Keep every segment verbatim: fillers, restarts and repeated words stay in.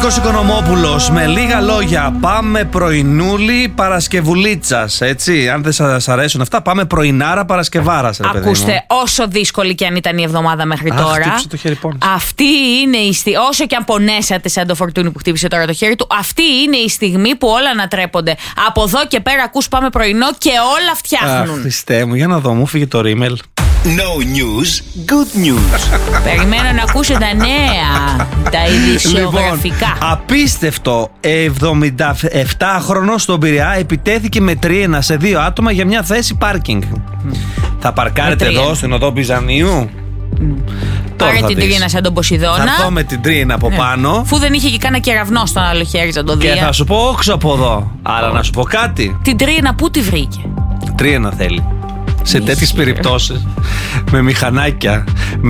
Νίκος Οικονομόπουλος, με λίγα λόγια, πάμε πρωινούλη Παρασκευουλίτσας. Έτσι, αν δεν σας αρέσουν αυτά, πάμε πρωινάρα Παρασκευάρας. Ρε, ακούστε, όσο δύσκολη και αν ήταν η εβδομάδα μέχρι Α, τώρα, χτύπησε το χέρι πόνος. αυτή είναι η στιγμή. Όσο και αν πονέσατε σαν το φορτούνι που χτύπησε τώρα το χέρι του, αυτή είναι η στιγμή που όλα ανατρέπονται. Από εδώ και πέρα ακούς πάμε πρωινό και όλα φτιάχνουν. Αχ, Χριστέ μου, για να δω, μου φύγε το ρίμελ. No news, good news. Περιμένω να ακούσω τα νέα, τα ειδησιογραφικά. Λοιπόν, απίστευτο, εβδομηνταεφτάχρονος στον Πειραιά επιτέθηκε με τρίνα σε δύο άτομα για μια θέση πάρκινγκ. Mm. Θα παρκάρετε εδώ στην οδό Μπιζανίου. Mm. Πάρε την δεις. Τρίνα σαν τον Ποσειδώνα. Θα δω με την τρίνα από ναι. πάνω. Φού δεν είχε και κάνα κεραυνό στον άλλο χέρι σαν τον Δία. Και θα σου πω όξω από εδώ. Άρα να σου πω κάτι. Την τρίνα πού τη βρήκε? Τρίνα θέλει. Σε τέτοιες περιπτώσεις, με μηχανάκια,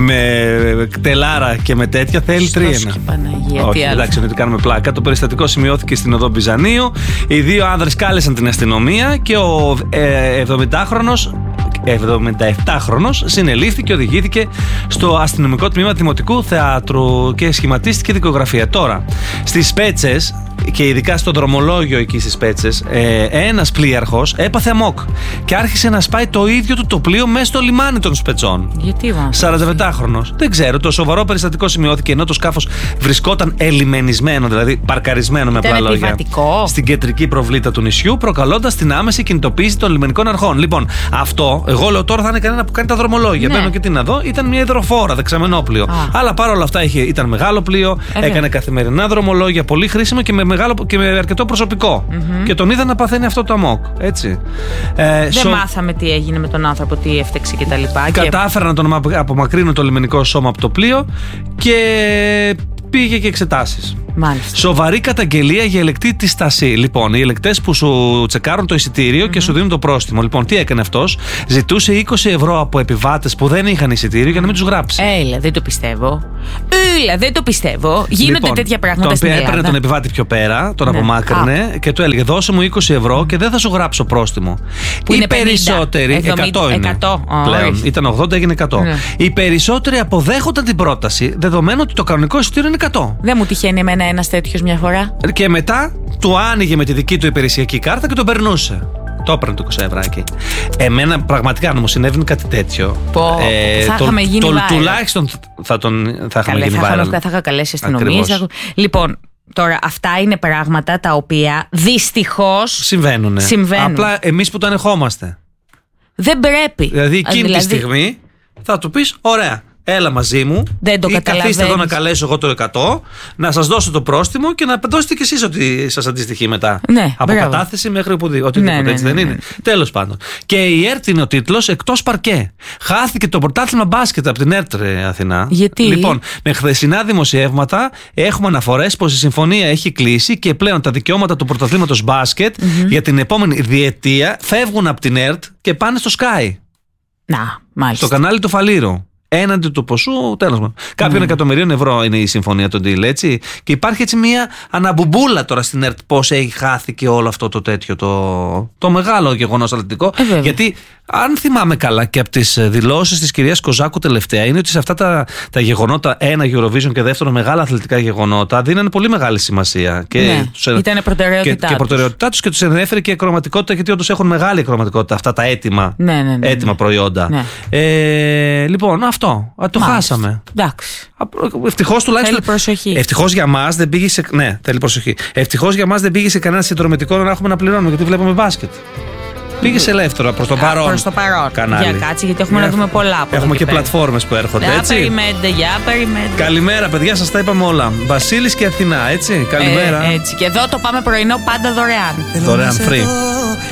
με κτελάρα και με τέτοια, θέλει τρίνα. Όχι, εντάξει, ότι κάνουμε πλάκα. Το περιστατικό σημειώθηκε στην οδό Μπιζανίου. Οι δύο άνδρες κάλεσαν την αστυνομία και ο ε, εβδομηντάχρονος εβδομηνταεπτάχρονος συνελήφθη και οδηγήθηκε στο αστυνομικό τμήμα Δημοτικού Θεάτρου και σχηματίστηκε δικογραφία. Τώρα, στις Πέτσες και ειδικά στο δρομολόγιο εκεί στις Πέτσες, ε, ένας πλοίαρχος έπαθε αμόκ και άρχισε να σπάει το ίδιο του το πλοίο μέσα στο λιμάνι των Σπετσών. Γιατί βάζει? σαρανταεπτάχρονος. Δεν ξέρω, το σοβαρό περιστατικό σημειώθηκε ενώ το σκάφος βρισκόταν ελιμενισμένο, δηλαδή παρκαρισμένο με απλά λόγια, στην κεντρική προβλήτα του νησιού, προκαλώντας την άμεση κινητοποίηση των λιμενικών αρχών. Λοιπόν, αυτό, εγώ λέω τώρα θα είναι κανένα που κάνει τα δρομολόγια. Ναι. Μπαίνω και τι να δω, ήταν μια υδροφόρα, δεξαμενόπλοιο. Αλλά παρόλα αυτά είχε, ήταν μεγάλο πλοίο, ε, έκανε καθημερινά δρομολόγια, πολύ χρήσιμο και με, μεγάλο, και με αρκετό προσωπικό. Mm-hmm. Και τον είδα να παθαίνει αυτό το αμόκ. Έτσι. Ε, Δεν σο... μάθαμε τι έγινε με τον άνθρωπο, τι έφτεξε κτλ. Κατάφεραν να τον απομακρύνουν το λιμενικό σώμα από το πλοίο και πήγε και εξετάσεις. Μάλιστα. Σοβαρή καταγγελία για ελεκτή τη στασή. Λοιπόν, οι ελεκτές που σου τσεκάρουν το εισιτήριο mm-hmm. και σου δίνουν το πρόστιμο. Λοιπόν, τι έκανε αυτός? Ζητούσε είκοσι ευρώ από επιβάτες που δεν είχαν εισιτήριο για να μην τους γράψει. Έλα, δεν το πιστεύω. Έλα, δεν το πιστεύω. Γίνονται λοιπόν, τέτοια πράγματα τον στην Ελλάδα. Έπαιρνε τον επιβάτη πιο πέρα, τον ναι. απομάκρυνε Α. και του έλεγε: δώσε μου είκοσι ευρώ και δεν θα σου γράψω πρόστιμο. Που οι είναι περισσότεροι. εβδομήντα, εκατό είναι. εκατό. Πλέον. Oh, ήταν ογδόντα, έγινε εκατό. Ναι. Οι περισσότεροι αποδέχονταν την πρόταση, δεδομένου ότι το κανονικό εισιτήριο είναι εκατό. Δεν μου τυχαίνει εμένα ένας τέτοιος μια φορά. Και μετά του άνοιγε με τη δική του υπηρεσιακή κάρτα και τον περνούσε. Το έπαιρνε το είκοσι ευρώ. Εμένα πραγματικά αν μου συνέβαινε κάτι τέτοιο. Πω, ε, θα το, είχαμε γίνει το, τουλάχιστον θα, τον, θα είχαμε Καλέ, γίνει θα, viral. Θα, θα είχα καλέσει αστυνομίες. Λοιπόν, τώρα αυτά είναι πράγματα τα οποία δυστυχώς συμβαίνουν. Απλά εμείς που τα ανεχόμαστε. Δεν πρέπει. Δηλαδή εκείνη δηλαδή... τη στιγμή θα του πεις: ωραία, έλα μαζί μου. Δεν το ή καθίστε εδώ να καλέσω εγώ το εκατό, να σας δώσω το πρόστιμο και να δώσετε κι εσείς ότι σας αντιστοιχεί μετά. Ναι, από μπράβο. κατάθεση μέχρι οπουδήποτε. Ναι, ναι, έτσι ναι, ναι, δεν είναι. Ναι. Τέλος πάντων. Και η ΕΡΤ είναι ο τίτλος εκτός παρκέ. Χάθηκε το πρωτάθλημα μπάσκετ από την ΕΡΤ, ρε Αθηνά. Γιατί? Λοιπόν, με χθεσινά δημοσιεύματα έχουμε αναφορές πως η συμφωνία έχει κλείσει και πλέον τα δικαιώματα του πρωταθλήματος μπάσκετ mm-hmm. για την επόμενη διετία φεύγουν από την ΕΡΤ και πάνε στο Sky. Να, μάλιστα. Στο κανάλι του Φαλήρου. Έναντι του ποσού, τέλος πάντων. Κάποιων mm. εκατομμυρίων ευρώ είναι η συμφωνία των deal, έτσι. Και υπάρχει έτσι μια αναμπουμπούλα τώρα στην ΕΡΤ πώς έχει χάθηκε όλο αυτό το τέτοιο, το, το μεγάλο γεγονός αθλητικό. Ε, γιατί, αν θυμάμαι καλά και από τις δηλώσεις της κυρίας Κοζάκου τελευταία, είναι ότι σε αυτά τα, τα γεγονότα, ένα Eurovision και δεύτερο μεγάλα αθλητικά γεγονότα, δίνανε πολύ μεγάλη σημασία. Και ναι, τους, ήταν προτεραιότητά και, και προτεραιότητά τους και τους ενδιαφέρει και η ακροματικότητα, γιατί όντως έχουν μεγάλη ακροματικότητα αυτά τα έτοιμα, ναι, ναι, ναι, έτοιμα ναι. προϊόντα. Ναι. Ε, λοιπόν, αυτό. Α, το Μάλιστα. χάσαμε. Εντάξει. Ευτυχώς τουλάχιστον. Θέλει προσοχή. Ευτυχώς για μας δεν πήγε σε. Ναι, θέλει προσοχή. Ευτυχώς για μας δεν πήγε σε κανένα συνδρομητικό να έχουμε να πληρώνουμε, γιατί βλέπουμε μπάσκετ. Πήγε σε ελεύθερα προς το παρόν. Προς το παρόν. Κανάλι. Για κάτσε, γιατί έχουμε yeah. να δούμε πολλά από Έχουμε και, και πλατφόρμες που έρχονται. Για έτσι. περιμένετε, για περιμένετε. Καλημέρα, παιδιά, σας τα είπαμε όλα. Βασίλης και Αθηνά, έτσι. Καλημέρα. Ε, έτσι. Και εδώ το πάμε πρωινό πάντα δωρεάν. Δωρεάν free.